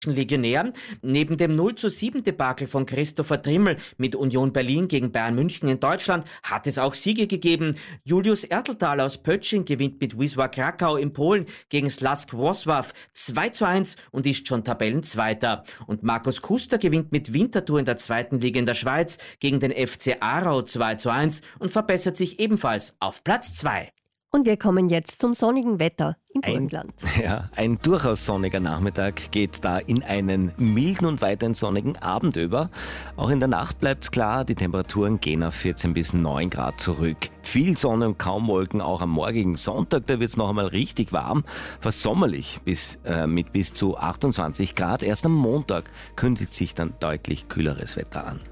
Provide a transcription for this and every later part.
Legionär. Neben dem 0:7 Debakel von Christopher Trimmel mit Union Berlin gegen Bayern München in Deutschland hat es auch Siege gegeben. Julius Erteltal aus Pötsching gewinnt mit Wisła Krakau in Polen gegen Śląsk Wrocław 2:1 und ist schon Tabellenzweiter. Und Markus Kuster gewinnt mit Winterthur in der zweiten Liga in der Schweiz gegen den FC Aarau 2:1 und verbessert sich ebenfalls auf Platz 2. Und wir kommen jetzt zum sonnigen Wetter im Burgenland. Ein durchaus sonniger Nachmittag geht da in einen milden und weiterhin sonnigen Abend über. Auch in der Nacht bleibt es klar, die Temperaturen gehen auf 14 bis 9 Grad zurück. Viel Sonne und kaum Wolken, auch am morgigen Sonntag, da wird es noch einmal richtig warm, fast sommerlich mit bis zu 28 Grad. Erst am Montag kündigt sich dann deutlich kühleres Wetter an.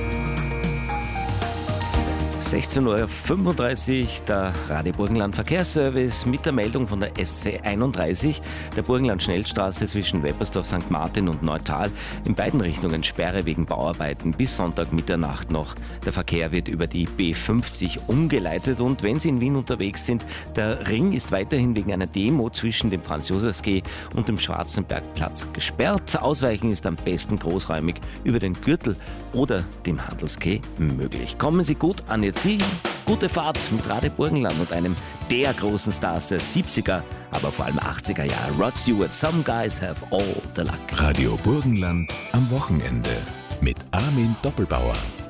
16:35 Uhr, der Radio Burgenland Verkehrsservice mit der Meldung von der SC 31, der Burgenland-Schnellstraße zwischen Weppersdorf, St. Martin und Neutal. In beiden Richtungen Sperre wegen Bauarbeiten bis Sonntag Mitternacht noch. Der Verkehr wird über die B50 umgeleitet und wenn Sie in Wien unterwegs sind, der Ring ist weiterhin wegen einer Demo zwischen dem Franz-Josefs-Quai und dem Schwarzenbergplatz gesperrt. Ausweichen ist am besten großräumig über den Gürtel oder dem Handelsquai möglich. Kommen Sie gut an Ihr Ziel. Gute Fahrt mit Radio Burgenland und einem der großen Stars der 70er, aber vor allem 80er Jahre. Rod Stewart, Some Guys Have All the Luck. Radio Burgenland am Wochenende mit Armin Doppelbauer.